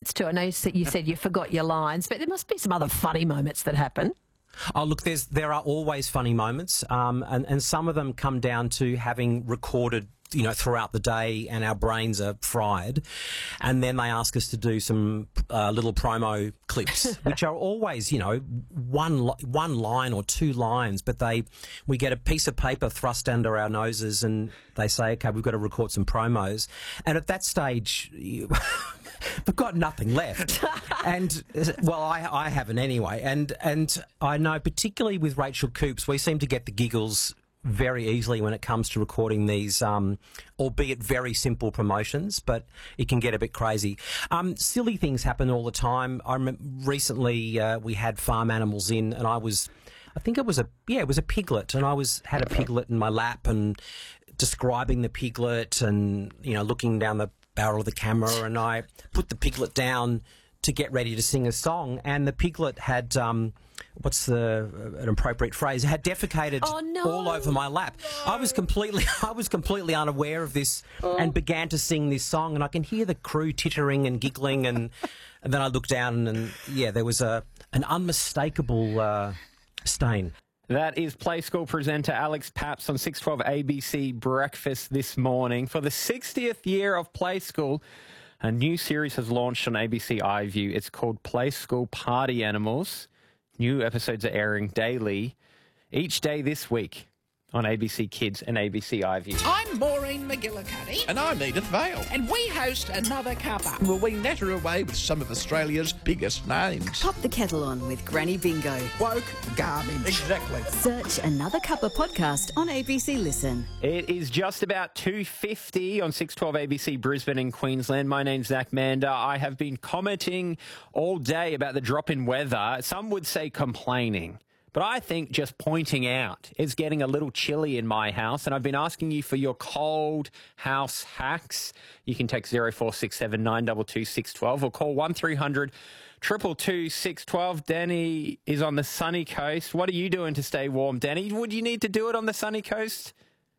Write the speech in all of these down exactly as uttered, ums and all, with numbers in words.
too. I know you said, you said you forgot your lines, but there must be some other funny moments that happen. Oh, look, there's there are always funny moments, um, and, and some of them come down to having recorded, you know, throughout the day, and our brains are fried, and then they ask us to do some uh, little promo clips, which are always, you know, one li- one line or two lines, but they we get a piece of paper thrust under our noses, and they say, okay, we've got to record some promos, and at that stage, you, we've got nothing left. And, well, I, I haven't anyway. And and I know, particularly with Rachel Coops, we seem to get the giggles very easily when it comes to recording these, um, albeit very simple promotions, but it can get a bit crazy. Um, silly things happen all the time. I remember recently uh, we had farm animals in, and I was, I think it was a, yeah, it was a piglet, and I was had a piglet in my lap and describing the piglet and, you know, looking down the barrel of the camera, and I put the piglet down to get ready to sing a song, and the piglet had, um, what's the uh, an appropriate phrase? Had defecated oh, no. all over my lap. No. I was completely, I was completely unaware of this, oh. and began to sing this song, and I can hear the crew tittering and giggling, and, and then I looked down, and, and yeah, there was a an unmistakable uh, stain. That is Play School presenter Alex Paps on six twelve A B C Breakfast this morning. For the sixtieth year of Play School, a new series has launched on A B C iView. It's called Play School Party Animals. New episodes are airing daily, each day this week on A B C Kids and A B C iView. I'm Maureen McGillicuddy. And I'm Edith Vale. And we host Another Cuppa. Will we natter away with some of Australia's biggest names? Pop the kettle on with Granny Bingo. Woke garbage. Exactly. Search Another Cuppa podcast on A B C Listen. It is just about two fifty on six twelve A B C Brisbane in Queensland. My name's Zach Mander. I have been commenting all day about the drop in weather. Some would say complaining. But I think just pointing out it's getting a little chilly in my house, and I've been asking you for your cold house hacks. You can text zero four six seven nine two two six one two or call one three hundred two two two six one two. Danny is on the sunny coast. What are you doing to stay warm, Danny? Would you need to do it on the sunny coast?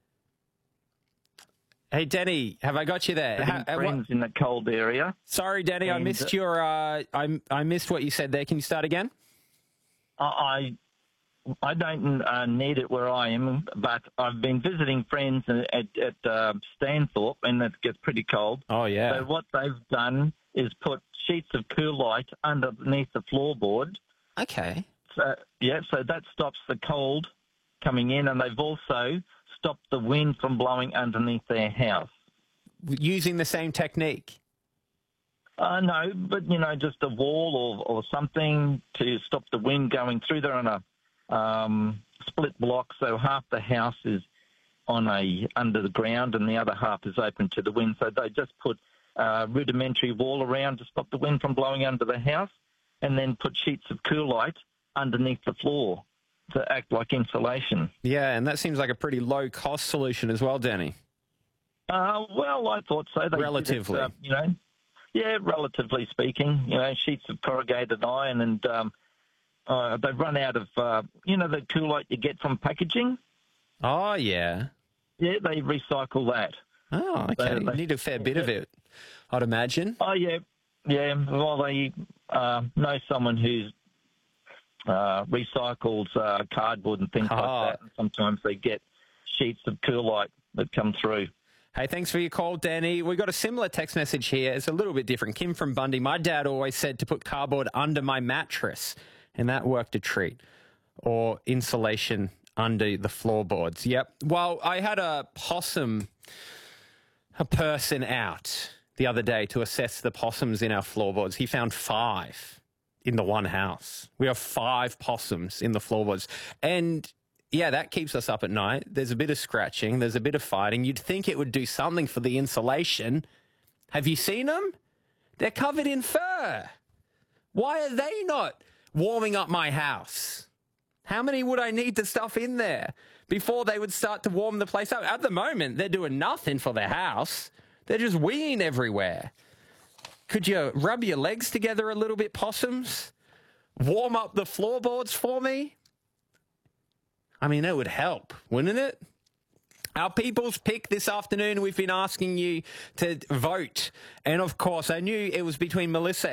Hey, Danny, have I got you there? Having How, friends what? in the cold area. Sorry, Danny, and I missed your. Uh, I I missed what you said there. Can you start again? I I don't uh, need it where I am, but I've been visiting friends at, at uh, Stanthorpe, and it gets pretty cold. Oh, yeah. So what they've done is put sheets of Coolite underneath the floorboard. Okay. So, yeah, so that stops the cold coming in, and they've also stopped the wind from blowing underneath their house. Using the same technique? Uh, no, but, you know, just a wall or, or something to stop the wind going through. They're on a um, split block, so half the house is on a under the ground and the other half is open to the wind. So they just put a rudimentary wall around to stop the wind from blowing under the house, and then put sheets of Coolite underneath the floor to act like insulation. Yeah, and that seems like a pretty low-cost solution as well, Danny. Uh, well, I thought so. They Relatively. It, uh, you know, yeah, relatively speaking. You know, sheets of corrugated iron, and um, uh, they've run out of, uh, you know, the Coolite you get from packaging. Oh, yeah. Yeah, they recycle that. Oh, okay. So you they, need a fair bit yeah. of it, I'd imagine. Oh, yeah. Yeah, well, they uh, know someone who's uh, recycles uh, cardboard and things oh. like that. And sometimes they get sheets of Coolite that come through. Hey, thanks for your call, Danny. We got a similar text message here. It's a little bit different. Kim from Bundy. My dad always said to put cardboard under my mattress, and that worked a treat. Or insulation under the floorboards. Yep. Well, I had a possum, a person out the other day to assess the possums in our floorboards. He found five in the one house. We have five possums in the floorboards. And yeah, that keeps us up at night. There's a bit of scratching. There's a bit of fighting. You'd think it would do something for the insulation. Have you seen them? They're covered in fur. Why are they not warming up my house? How many would I need to stuff in there before they would start to warm the place up? At the moment, they're doing nothing for their house. They're just weeing everywhere. Could you rub your legs together a little bit, possums? Warm up the floorboards for me? I mean, that would help, wouldn't it? Our People's Pick this afternoon, we've been asking you to vote. And, of course, I knew it was between Melissa